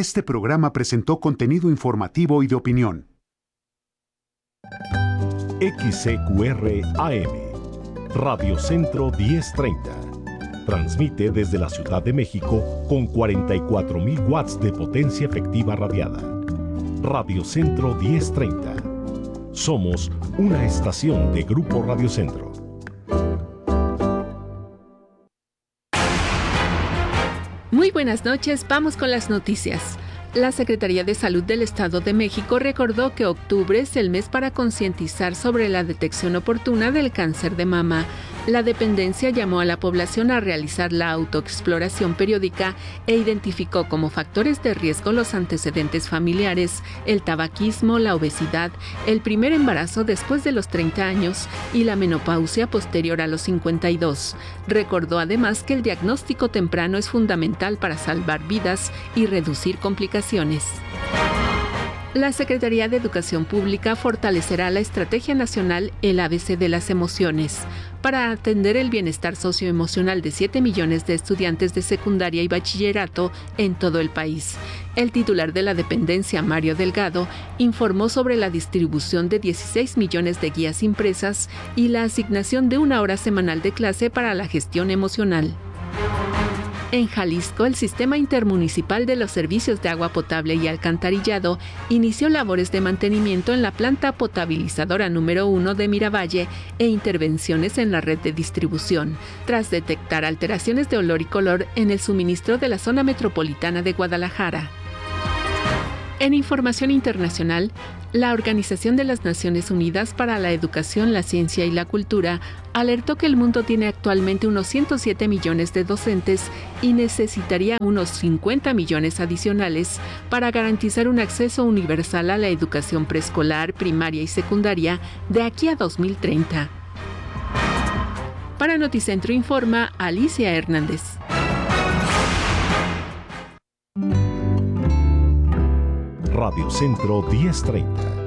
Este programa presentó contenido informativo y de opinión. XCQR AM, Radio Centro 1030. Transmite desde la Ciudad de México con 44,000 watts de potencia efectiva radiada. Radio Centro 1030. Somos una estación de Grupo Radio Centro. Muy buenas noches, vamos con las noticias. La Secretaría de Salud del Estado de México recordó que octubre es el mes para concientizar sobre la detección oportuna del cáncer de mama. La dependencia llamó a la población a realizar la autoexploración periódica e identificó como factores de riesgo los antecedentes familiares, el tabaquismo, la obesidad, el primer embarazo después de los 30 años y la menopausia posterior a los 52. Recordó además que el diagnóstico temprano es fundamental para salvar vidas y reducir complicaciones. La Secretaría de Educación Pública fortalecerá la Estrategia Nacional El ABC de las Emociones para atender el bienestar socioemocional de 7 millones de estudiantes de secundaria y bachillerato en todo el país. El titular de la dependencia, Mario Delgado, informó sobre la distribución de 16 millones de guías impresas y la asignación de 1 hora semanal de clase para la gestión emocional. En Jalisco, el Sistema Intermunicipal de los Servicios de Agua Potable y Alcantarillado inició labores de mantenimiento en la planta potabilizadora número 1 de Miravalle e intervenciones en la red de distribución, tras detectar alteraciones de olor y color en el suministro de la zona metropolitana de Guadalajara. En información internacional, la Organización de las Naciones Unidas para la Educación, la Ciencia y la Cultura alertó que el mundo tiene actualmente unos 107 millones de docentes y necesitaría unos 50 millones adicionales para garantizar un acceso universal a la educación preescolar, primaria y secundaria de aquí a 2030. Para Noticentro informa Alicia Hernández. Radio Centro 1030.